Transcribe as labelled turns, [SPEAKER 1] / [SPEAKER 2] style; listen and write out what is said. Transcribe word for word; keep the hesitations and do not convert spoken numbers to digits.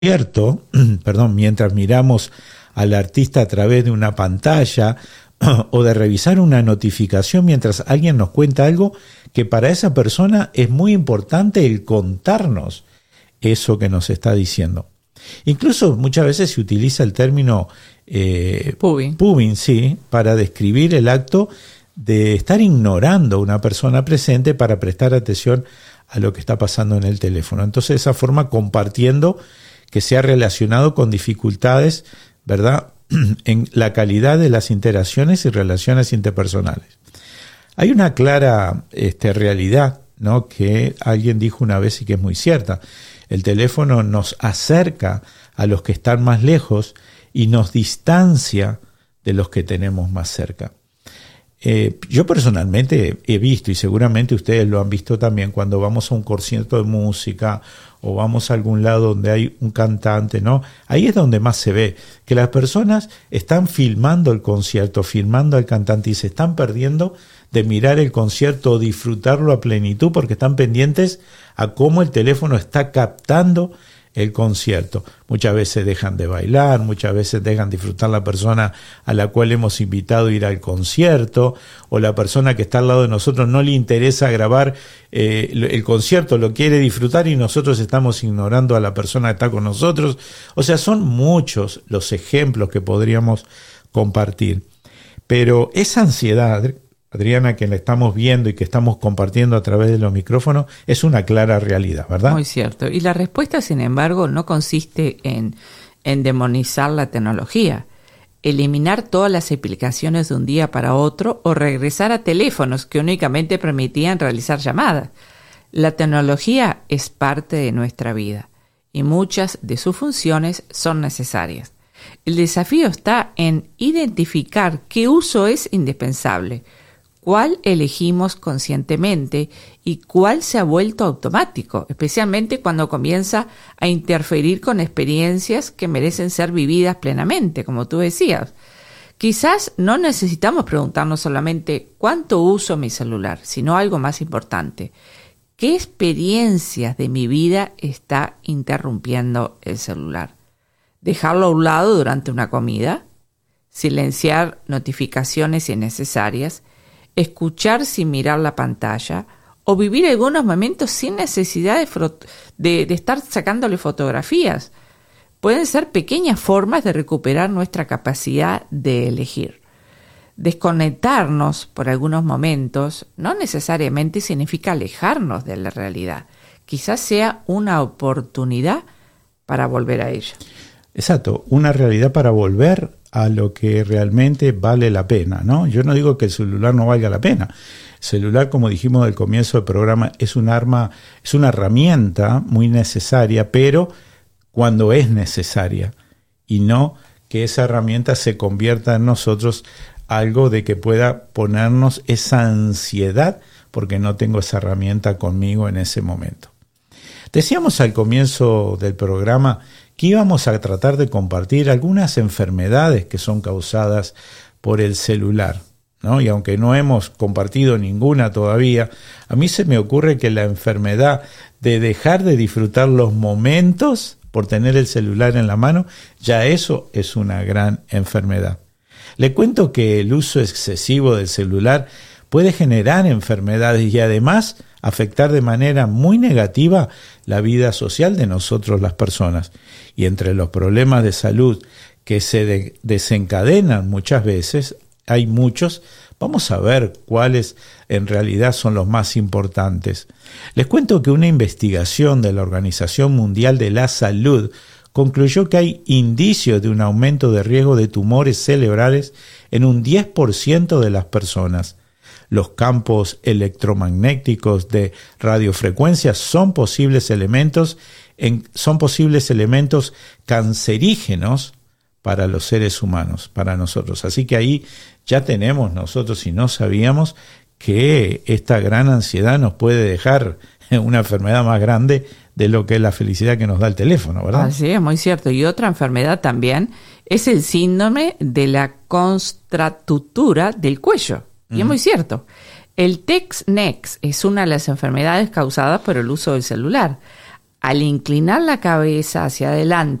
[SPEAKER 1] Cierto, perdón, mientras miramos al artista a través de una pantalla o de revisar una notificación mientras alguien nos cuenta algo que para esa persona es muy importante el contarnos eso que nos está diciendo. Incluso muchas veces se utiliza el término eh,
[SPEAKER 2] pubbing.
[SPEAKER 1] pubbing, sí, para describir el acto de estar ignorando a una persona presente para prestar atención a lo que está pasando en el teléfono. Entonces, de esa forma, compartiendo que se ha relacionado con dificultades, ¿verdad?, en la calidad de las interacciones y relaciones interpersonales. Hay una clara este, realidad, ¿no?, que alguien dijo una vez y que es muy cierta. El teléfono nos acerca a los que están más lejos y nos distancia de los que tenemos más cerca. Eh, yo personalmente he visto, y seguramente ustedes lo han visto también, cuando vamos a un concierto de música o vamos a algún lado donde hay un cantante, ¿no? Ahí es donde más se ve que las personas están filmando el concierto, filmando al cantante y se están perdiendo de mirar el concierto o disfrutarlo a plenitud porque están pendientes a cómo el teléfono está captando el concierto. Muchas veces dejan de bailar, muchas veces dejan disfrutar la persona a la cual hemos invitado a ir al concierto, o la persona que está al lado de nosotros no le interesa grabar eh, el concierto, lo quiere disfrutar y nosotros estamos ignorando a la persona que está con nosotros. O sea, son muchos los ejemplos que podríamos compartir. Pero esa ansiedad, Adriana, que la estamos viendo y que estamos compartiendo a través de los micrófonos, es una clara realidad, ¿verdad?
[SPEAKER 2] Muy cierto. Y la respuesta, sin embargo, no consiste en, en demonizar la tecnología, eliminar todas las aplicaciones de un día para otro o regresar a teléfonos que únicamente permitían realizar llamadas. La tecnología es parte de nuestra vida y muchas de sus funciones son necesarias. El desafío está en identificar qué uso es indispensable, cuál elegimos conscientemente y cuál se ha vuelto automático, especialmente cuando comienza a interferir con experiencias que merecen ser vividas plenamente, como tú decías. Quizás no necesitamos preguntarnos solamente cuánto uso mi celular, sino algo más importante: ¿qué experiencias de mi vida está interrumpiendo el celular? ¿Dejarlo a un lado durante una comida? ¿Silenciar notificaciones innecesarias? ¿Escuchar sin mirar la pantalla? ¿O vivir algunos momentos sin necesidad de, frot- de, de estar sacándole fotografías? Pueden ser pequeñas formas de recuperar nuestra capacidad de elegir. Desconectarnos por algunos momentos no necesariamente significa alejarnos de la realidad. Quizás sea una oportunidad para volver a ella.
[SPEAKER 1] Exacto, una realidad para volver a lo que realmente vale la pena, ¿no? Yo no digo que el celular no valga la pena. El celular, como dijimos al comienzo del programa, es un arma, es una herramienta muy necesaria, pero cuando es necesaria, y no que esa herramienta se convierta en nosotros algo de que pueda ponernos esa ansiedad porque no tengo esa herramienta conmigo en ese momento. Decíamos al comienzo del programa que íbamos a tratar de compartir algunas enfermedades que son causadas por el celular, ¿no? Y aunque no hemos compartido ninguna todavía, a mí se me ocurre que la enfermedad de dejar de disfrutar los momentos por tener el celular en la mano, ya eso es una gran enfermedad. Le cuento que el uso excesivo del celular puede generar enfermedades y además afectar de manera muy negativa la vida social de nosotros las personas. Y entre los problemas de salud que se de- desencadenan muchas veces, hay muchos. Vamos a ver cuáles en realidad son los más importantes. Les cuento que una investigación de la Organización Mundial de la Salud concluyó que hay indicios de un aumento de riesgo de tumores cerebrales en un diez por ciento de las personas. Los campos electromagnéticos de radiofrecuencia son posibles elementos, en, son posibles elementos cancerígenos para los seres humanos, para nosotros. Así que ahí ya tenemos nosotros, si no sabíamos, que esta gran ansiedad nos puede dejar una enfermedad más grande de lo que es la felicidad que nos da el teléfono, ¿verdad?
[SPEAKER 2] Así es, muy cierto. Y otra enfermedad también es el síndrome de la contractura del cuello. Y uh-huh. es muy cierto. El Tex-Mex es una de las enfermedades causadas por el uso del celular. Al inclinar la cabeza hacia adelante,